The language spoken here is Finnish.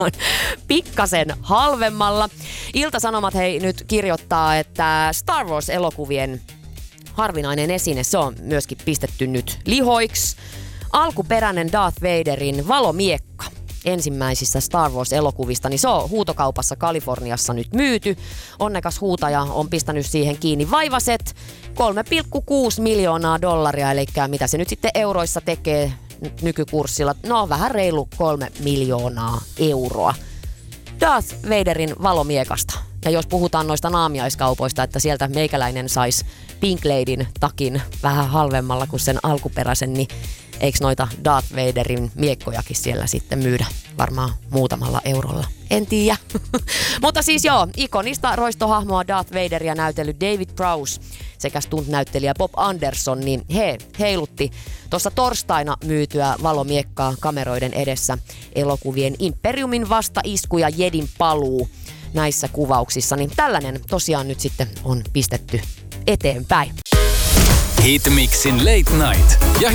pikkasen halvemmalla. Ilta-Sanomat hei nyt kirjoittaa, että Star Wars-elokuvien harvinainen esine, se on myöskin pistetty nyt lihoiksi. Alkuperäinen Darth Vaderin valomiekka ensimmäisissä Star Wars-elokuvista, niin se on huutokaupassa Kaliforniassa nyt myyty. Onnekas huutaja on pistänyt siihen kiinni vaivaset $3,6 miljoonaa, eli mitä se nyt sitten euroissa tekee nykykurssilla? No vähän reilu 3 miljoonaa euroa. Darth Vaderin valomiekasta. Ja jos puhutaan noista naamiaiskaupoista, että sieltä meikäläinen sais Pink Ladyn takin vähän halvemmalla kuin sen alkuperäisen, niin eikö noita Darth Vaderin miekkojakin siellä sitten myydä varmaan muutamalla eurolla? En tiedä. Mutta siis joo, ikonista roistohahmoa Darth Vaderia näytellyt David Prowse sekä stunt-näyttelijä Bob Anderson, niin he heilutti tuossa torstaina myytyä valomiekkaa kameroiden edessä elokuvien Imperiumin vastaisku ja Jedin paluu näissä kuvauksissa. Niin tällainen tosiaan nyt sitten on pistetty eteenpäin. Hitmixin Late Night ja